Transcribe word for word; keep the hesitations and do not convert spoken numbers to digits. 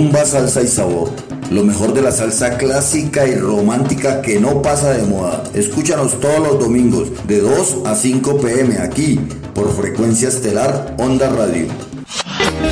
Rumba, salsa y sabor. Lo mejor de la salsa clásica y romántica que no pasa de moda. Escúchanos todos los domingos de dos a cinco p m aquí por Frecuencia Estelar Onda Radio.